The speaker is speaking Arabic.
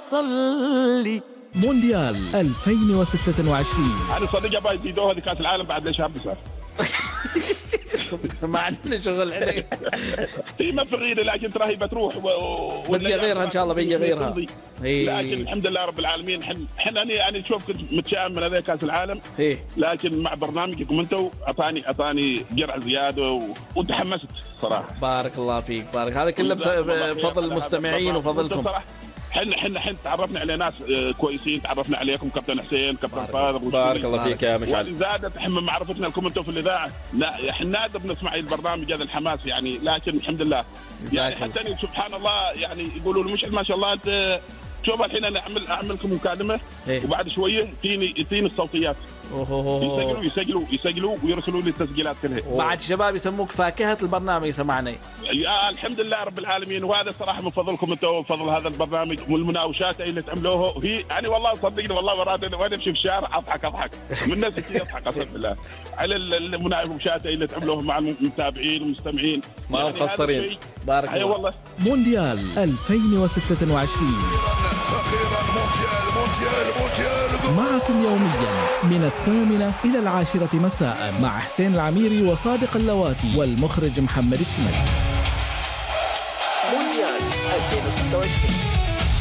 وصل لي. مونديال 2026. انا صدق ابغى يزيدوها هذه كاس العالم بعد ليش بس ما عندنا شغل عليك. هي ما في غيره، لكن ترى هي بتروح بدي غيرها ان شاء الله، بيجي غيرها. لكن الحمد لله رب العالمين احنا انا شوف كنت متشائم من هذا كاس العالم، لكن مع برنامجكم انتم اعطاني جرعه زياده وتحمست صراحه. بارك الله فيك، بارك. هذا كله بفضل المستمعين وفضلكم. احنا تعرفنا على ناس كويسين، تعرفنا عليكم كابتن حسين، كابتن فاضل. بارك الله فيك يا مشعل. زادت احنا معرفتنا لكم انتم في الاذاعه، لا احنا نادر بنسمع البرنامج هذا الحماس يعني، لكن الحمد لله يعني حتى سبحان الله يعني يقولوا لي مشعل ما شاء الله انت شوف الحين انا اعمل لكم مكالمه وبعد شويه تجيني الصوتيات. يسجلوا ويرسلوا لي التسجيلات كلها. بعد الشباب يسموك فاكهه البرنامج سمعني. الحمد لله رب العالمين، وهذا صراحه من فضلكم انتم وفضل هذا البرنامج والمناوشات اللي تعملوها. وهي يعني والله صدقني والله وانا امشي في الشارع اضحك من الناس اللي يضحك قسم بالله على المناوشات اللي تعملوها مع المتابعين والمستمعين. ما هم مقصرين. بارك الله. والله. مونديال 2026 معكم يوميا من 8 إلى 10 مساء مع حسين العميري وصادق اللواتي والمخرج محمد الشمالي. مونديال 2026.